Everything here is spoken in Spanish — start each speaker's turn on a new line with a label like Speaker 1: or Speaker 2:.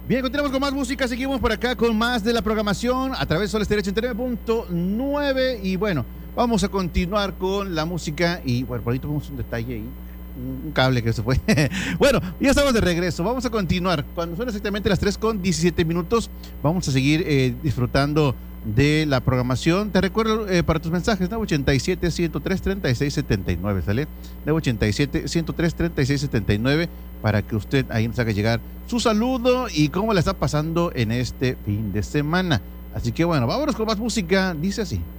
Speaker 1: Bien, continuamos con más música, seguimos por acá con más de la programación a través de Sol Estéreo 89.9 y bueno, vamos a continuar con la música y bueno, por ahí tuvimos un detalle ahí, un cable que se fue. Bueno, ya estamos de regreso, vamos a continuar. Cuando son exactamente las 3:17, vamos a seguir disfrutando de la programación. Te recuerdo para tus mensajes, 987-103-3679, ¿sale? 987-103-3679 para que usted ahí nos haga llegar su saludo y cómo la está pasando en este fin de semana. Así que bueno, vámonos con más música, dice así.